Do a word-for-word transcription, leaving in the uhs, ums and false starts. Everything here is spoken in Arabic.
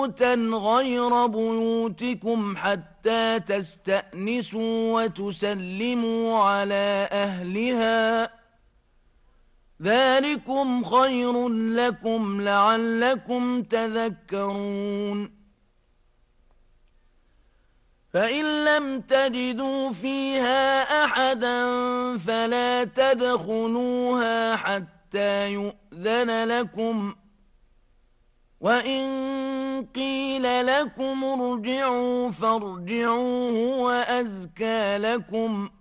بيوتا غير بيوتكم حتى تستأنسوا وتسلموا على أهلها، ذلكم خير لكم لعلكم تذكرون. فإن لم تجدوا فيها أحدا فلا تدخلوها حتى يؤذن لكم، وإن قيل لكم ارجعوا فارجعوا هو أزكى لكم،